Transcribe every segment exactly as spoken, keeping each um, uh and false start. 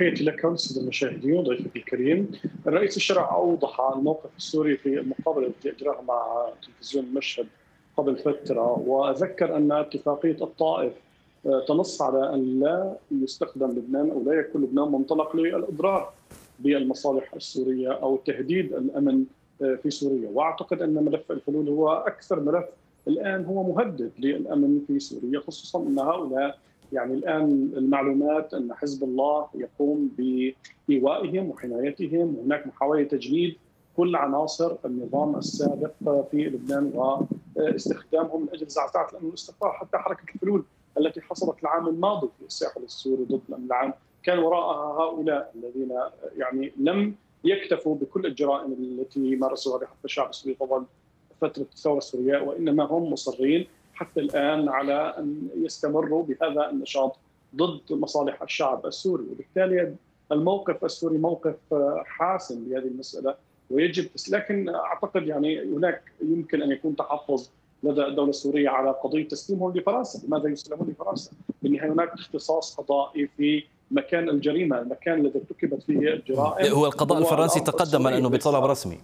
تحياتي لك وللسادة المشاهدين وضيفك الكريم. الرئيس الشرع أوضح الموقف السوري في المقابلة التي أجراها مع تلفزيون المشهد قبل فترة، وذكر أن اتفاقية الطائف تنص على أن لا يستخدم لبنان أو لا يكون لبنان منطلق للإضرار بالمصالح السورية أو تهديد الأمن في سوريا. وأعتقد أن ملف الحلول هو أكثر ملف الآن هو مهدد للأمن في سوريا، خصوصا أن هؤلاء يعني الآن المعلومات أن حزب الله يقوم بإيوائهم وحمايتهم، وهناك محاولة تجنيد كل عناصر النظام السابق في لبنان واستخدامهم من أجل زعزعة الأمن والاستقرار. حتى حركة الحلول التي حصلت العام الماضي في الساحل السوري ضد الأمن العام كان وراءها هؤلاء الذين يعني لم يكتفوا بكل الجرائم التي مارسوها بحق الشعب السوري طوال فترة الثورة السورية، وإنما هم مصرين حتى الآن على أن يستمروا بهذا النشاط ضد مصالح الشعب السوري. وبالتالي الموقف السوري موقف حاسم بهذه المسألة ويجب، لكن أعتقد يعني هناك يمكن أن يكون تحفظ لدى الدولة السورية على قضية تسليمهم لفرنسا. لماذا يسلمون لفرنسا؟ بالنهاية هناك اختصاص قضائي في مكان الجريمة، المكان الذي ارتكبت فيه الجرائم. هو القضاء الفرنسي تقدم أنه بطلب رسمي.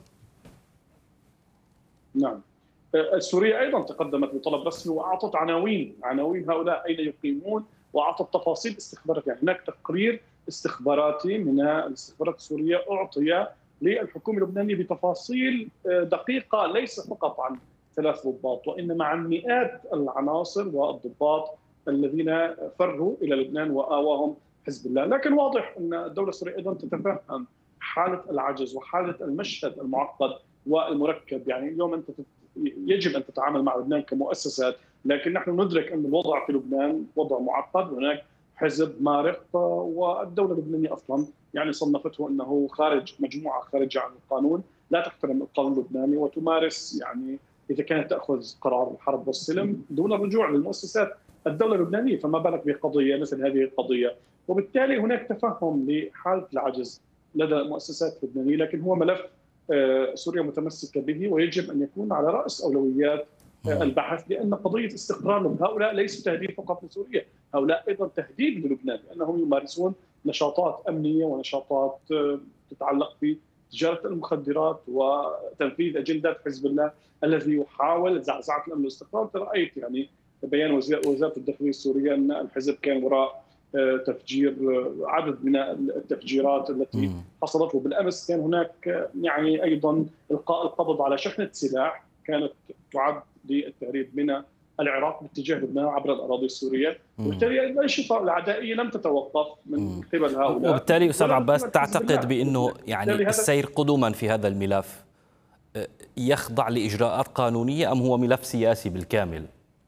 نعم، السورية أيضا تقدمت بطلب رسمي وأعطت عناوين عناوين هؤلاء أين يقيمون، وأعطت تفاصيل استخبارات. يعني هناك تقرير استخباراتي من الاستخبارات السورية أعطي للحكومة اللبنانية بتفاصيل دقيقة، ليس فقط عن ثلاث ضباط وإنما عن مئات العناصر والضباط الذين فروا إلى لبنان وآواهم حزب الله. لكن واضح أن الدولة السورية أيضا تتفهم حالة العجز وحالة المشهد المعقد والمركب. يعني اليوم أنت يجب أن تتعامل مع لبنان كمؤسسات، لكن نحن ندرك أن الوضع في لبنان وضع معقد، هناك حزب مارق، والدولة اللبنانية أصلا يعني صنفته أنه خارج مجموعة خارجة عن القانون، لا تحترم القانون اللبناني وتمارس يعني إذا كانت تأخذ قرار الحرب والسلم دون الرجوع للمؤسسات الدولة اللبنانية، فما بالك بقضية مثل هذه القضية. وبالتالي هناك تفهم لحالة العجز لدى المؤسسات اللبنانية، لكن هو ملف سوريا متمسكة به ويجب أن يكون على رأس أولويات البحث، لأن قضية استقرار هؤلاء ليس تهديد فقط لسوريا، هؤلاء أيضا تهديد للبنان، لأنهم يمارسون نشاطات أمنية ونشاطات تتعلق بتجارة المخدرات وتنفيذ أجندات حزب الله الذي يحاول زعزعة الأمن والاستقرار. رأيت يعني بيان وزارة الداخلية السورية أن الحزب كان وراء تفجير عدد من التفجيرات التي حصلت، وبالامس كان هناك يعني ايضا القاء القبض على شحنه سلاح كانت تعد للتهريب من العراق باتجاه لبنان عبر الاراضي السوريه، وبالتالي الانشطه العدائيه لم تتوقف من قبل هؤلاء. وبالتالي استاذ عباس تعتقد بانه يعني السير قدما في هذا الملف يخضع لاجراءات قانونيه ام هو ملف سياسي بالكامل؟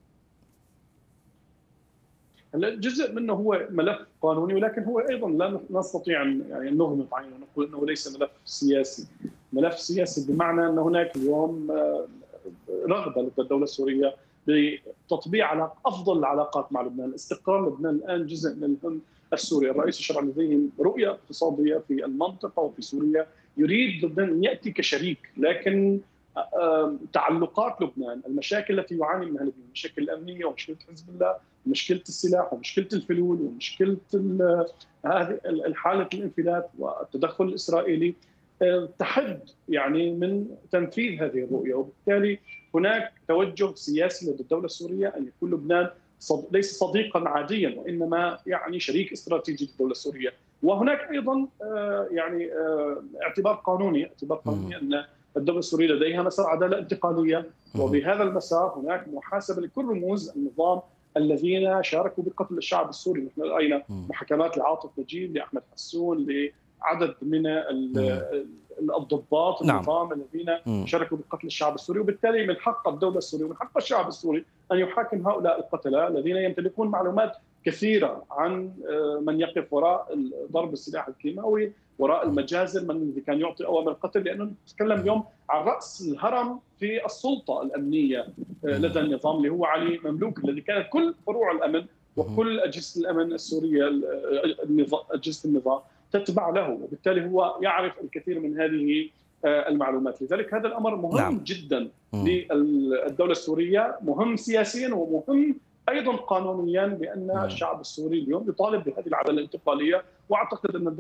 هلا جزء منه هو ملف قانوني، ولكن هو ايضا لا نستطيع ان يعني نغمض عينه ونقول انه ليس ملف سياسي. ملف سياسي بمعنى ان هناك اليوم رغبه لدى الدوله السوريه بتطبيع علاقه افضل العلاقات مع لبنان، استقرار لبنان الان جزء من الهم السوري. الرئيس الشرع لديه رؤيه اقتصاديه في المنطقه وفي سوريا، يريد لبنان ان ياتي كشريك، لكن تعلقات لبنان، المشاكل التي يعاني منها لبنان، المشاكل الامنيه ومشكله حزب الله ومشكله السلاح ومشكله الفلول ومشكله هذه الحاله الانفلات والتدخل الاسرائيلي تحد يعني من تنفيذ هذه الرؤيه. وبالتالي هناك توجه سياسي لدى الدوله السوريه ان يكون لبنان صد... ليس صديقا عاديا وانما يعني شريك استراتيجي للدوله السوريه. وهناك ايضا يعني اعتبار قانوني، اعتبار قانوني ان الدولة السورية لديها مسار عدالة انتقالية، وبهذا المسار هناك محاسبة لكل رموز النظام الذين شاركوا بقتل الشعب السوري. نحن رأينا محاكمات لعاطف نجيب، لأحمد حسون، لعدد من الضباط النظام الذين شاركوا بقتل الشعب السوري. وبالتالي من حق الدولة السورية ومن حق الشعب السوري أن يحاكم هؤلاء القتلة الذين يمتلكون معلومات كثيرة عن من يقف وراء ضرب السلاح الكيماوي، وراء المجازر، من الذي كان يعطي اوامر القتل، لانه نتكلم اليوم عن راس الهرم في السلطه الامنيه لدى النظام اللي هو علي مملوك، الذي كانت كل فروع الامن وكل اجهزه الامن السوريه اجهزه النظام تتبع له، وبالتالي هو يعرف الكثير من هذه المعلومات. لذلك هذا الامر مهم نعم. جدا للدوله السوريه، مهم سياسيا ومهم ايضا قانونيا، بان الشعب السوري اليوم يطالب بهذه العداله الانتقاليه، واعتقد ان